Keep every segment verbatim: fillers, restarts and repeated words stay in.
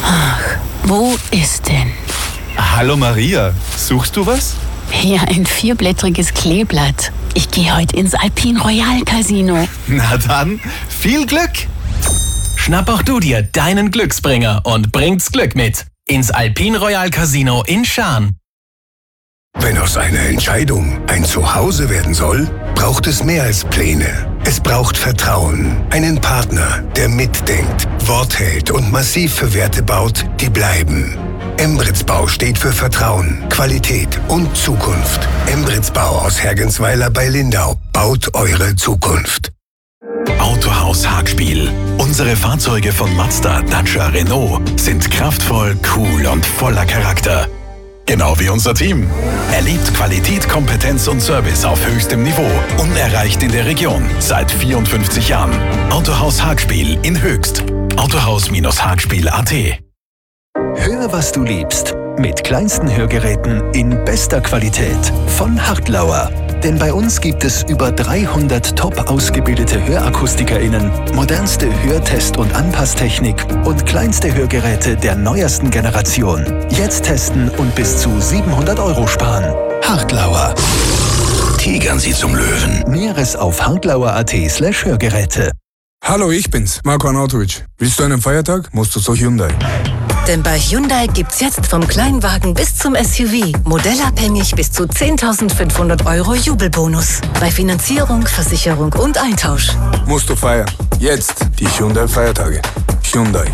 Ach, wo ist denn? Hallo Maria, suchst du was? Ja, ein vierblättriges Kleeblatt. Ich gehe heute ins Alpine Royal Casino. Na dann, viel Glück! Schnapp auch du dir deinen Glücksbringer und bringt's Glück mit ins Alpine Royal Casino in Schaan. Wenn aus einer Entscheidung ein Zuhause werden soll, braucht es mehr als Pläne. Es braucht Vertrauen, einen Partner, der mitdenkt, Wort hält und massiv für Werte baut, die bleiben. Embrits Bau steht für Vertrauen, Qualität und Zukunft. Embrits Bau aus Hergensweiler bei Lindau baut eure Zukunft. Autohaus Hagspiel. Unsere Fahrzeuge von Mazda, Dacia, Renault sind kraftvoll, cool und voller Charakter. Genau wie unser Team. Erlebt Qualität, Kompetenz und Service auf höchstem Niveau. Unerreicht in der Region. Seit vierundfünfzig Jahren. Autohaus Hagspiel in Höchst. Autohaus Hagspiel punkt at. Hör, was du liebst. Mit kleinsten Hörgeräten in bester Qualität von Hartlauer. Denn bei uns gibt es über dreihundert top ausgebildete HörakustikerInnen, modernste Hörtest- und Anpasstechnik und kleinste Hörgeräte der neuesten Generation. Jetzt testen und bis zu siebenhundert Euro sparen. Hartlauer. Tigern Sie zum Löwen. Näheres auf hartlauer punkt at slash Hörgeräte. Hallo, ich bin's, Marko Arnautovic. Willst du einen Feiertag? Musst du zu Hyundai. Denn bei Hyundai gibt's jetzt vom Kleinwagen bis zum S U V modellabhängig bis zu zehntausendfünfhundert Euro Jubelbonus. Bei Finanzierung, Versicherung und Eintausch. Musst du feiern. Jetzt die Hyundai-Feiertage. Hyundai.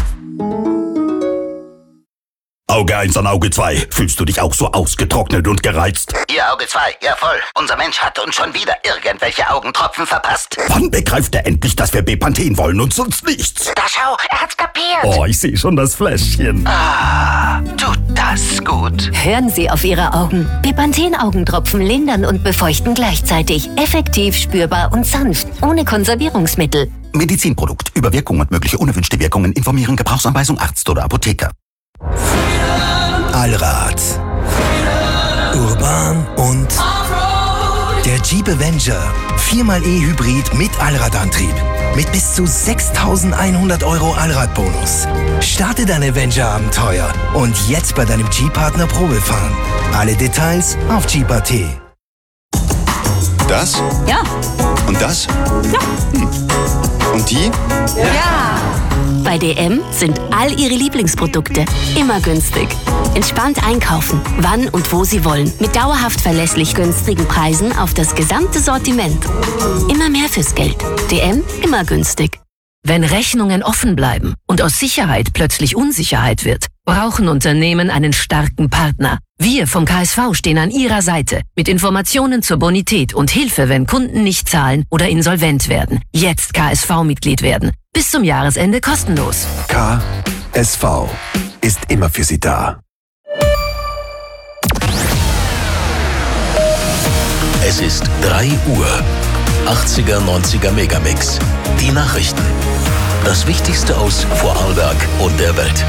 Auge eins an Auge zwei. Fühlst du dich auch so ausgetrocknet und gereizt? Ihr Auge zwei, ja voll. Unser Mensch hat uns schon wieder irgendwelche Augentropfen verpasst. Wann begreift er endlich, dass wir Bepanthen wollen und sonst nichts? Da schau, er hat's kapiert. Oh, ich sehe schon das Fläschchen. Ah, tut das gut. Hören Sie auf Ihre Augen. Bepanthen-Augentropfen lindern und befeuchten gleichzeitig. Effektiv, spürbar und sanft. Ohne Konservierungsmittel. Medizinprodukt. Über Wirkung und mögliche unerwünschte Wirkungen informieren. Gebrauchsanweisung Arzt oder Apotheker. Allrad. Urban und der Jeep Avenger. viermal E-Hybrid mit Allradantrieb. Mit bis zu sechstausendeinhundert Euro Allradbonus. Starte dein Avenger-Abenteuer und jetzt bei deinem Jeep-Partner Probe fahren. Alle Details auf Jeep punkt at. Das? Ja. Und das? Ja. Hm. Und die? Ja. Bei D M sind all Ihre Lieblingsprodukte immer günstig. Entspannt einkaufen, wann und wo Sie wollen. Mit dauerhaft verlässlich günstigen Preisen auf das gesamte Sortiment. Immer mehr fürs Geld. D M, immer günstig. Wenn Rechnungen offen bleiben und aus Sicherheit plötzlich Unsicherheit wird, brauchen Unternehmen einen starken Partner. Wir vom K S V stehen an Ihrer Seite mit Informationen zur Bonität und Hilfe, wenn Kunden nicht zahlen oder insolvent werden. Jetzt K S V-Mitglied werden. Bis zum Jahresende kostenlos. K S V ist immer für Sie da. Es ist drei Uhr. achtziger, neunziger Megamix. Die Nachrichten. Das Wichtigste aus Vorarlberg und der Welt.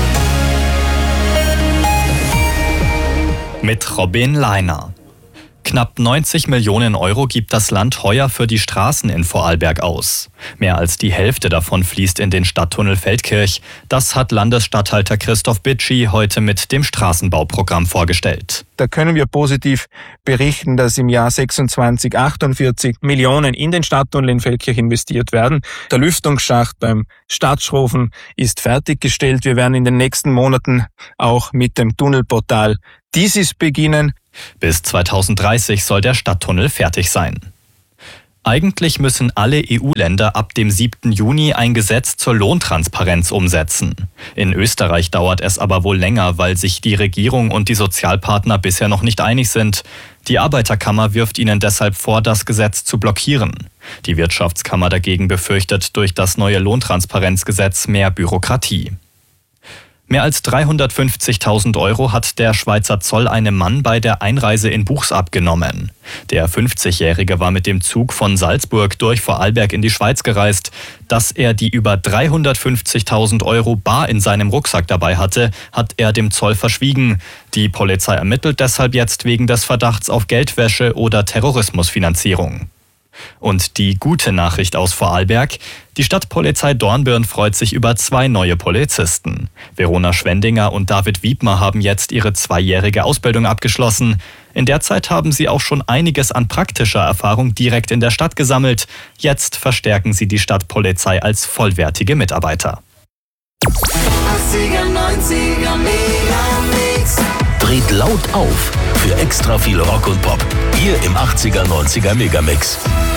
Mit Robin Leiner. Knapp neunzig Millionen Euro gibt das Land heuer für die Straßen in Vorarlberg aus. Mehr als die Hälfte davon fließt in den Stadttunnel Feldkirch. Das hat Landesstatthalter Christoph Bitschi heute mit dem Straßenbauprogramm vorgestellt. Da können wir positiv berichten, dass im Jahr sechsundzwanzig achtundvierzig Millionen in den Stadttunnel in Feldkirch investiert werden. Der Lüftungsschacht beim Stadtschrofen ist fertiggestellt. Wir werden in den nächsten Monaten auch mit dem Tunnelportal Dieses beginnen. Bis zweitausenddreißig soll der Stadttunnel fertig sein. Eigentlich müssen alle E U-Länder ab dem siebten Juni ein Gesetz zur Lohntransparenz umsetzen. In Österreich dauert es aber wohl länger, weil sich die Regierung und die Sozialpartner bisher noch nicht einig sind. Die Arbeiterkammer wirft ihnen deshalb vor, das Gesetz zu blockieren. Die Wirtschaftskammer dagegen befürchtet durch das neue Lohntransparenzgesetz mehr Bürokratie. Mehr als dreihundertfünfzigtausend Euro hat der Schweizer Zoll einem Mann bei der Einreise in Buchs abgenommen. Der fünfzigjährige war mit dem Zug von Salzburg durch Vorarlberg in die Schweiz gereist. Dass er die über dreihundertfünfzigtausend Euro bar in seinem Rucksack dabei hatte, hat er dem Zoll verschwiegen. Die Polizei ermittelt deshalb jetzt wegen des Verdachts auf Geldwäsche oder Terrorismusfinanzierung. Und die gute Nachricht aus Vorarlberg: Die Stadtpolizei Dornbirn freut sich über zwei neue Polizisten. Verona Schwendinger und David Wiedmer haben jetzt ihre zweijährige Ausbildung abgeschlossen. In der Zeit haben sie auch schon einiges an praktischer Erfahrung direkt in der Stadt gesammelt. Jetzt verstärken sie die Stadtpolizei als vollwertige Mitarbeiter. achtziger, neunziger Megamix. Dreht laut auf für extra viel Rock und Pop. Hier im achtziger, neunziger Megamix.